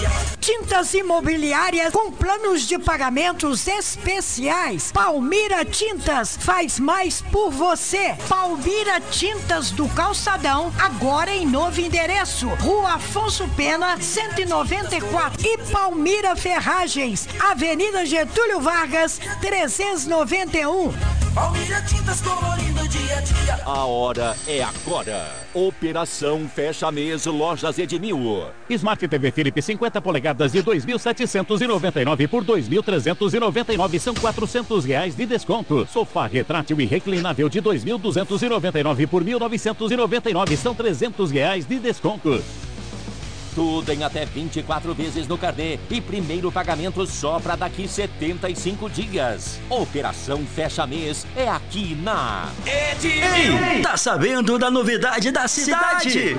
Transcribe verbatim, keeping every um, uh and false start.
Tintas imobiliárias com planos de pagamentos especiais. Palmira Tintas faz mais por você. Palmira Tintas do Calçadão, agora em novo endereço. Rua Afonso Pena, cento e noventa e quatro. E Palmira Ferragens, Avenida Getúlio Vargas, trezentos e noventa e um. Palmira Tintas colorindo dia a dia. A hora é agora. Operação Fecha Mês Lojas Edmil. Smart T V Philips cinquenta polegadas de dois mil setecentos e noventa e nove por dois mil trezentos e noventa e nove são quatrocentos reais de desconto. Sofá retrátil e reclinável de dois mil duzentos e noventa e nove por mil novecentos e noventa e nove são trezentos reais de desconto. Tudo em até vinte e quatro vezes no carnê e primeiro pagamento só para daqui setenta e cinco dias. Operação Fecha Mês é aqui na Edmil. Ei, tá sabendo da novidade da cidade?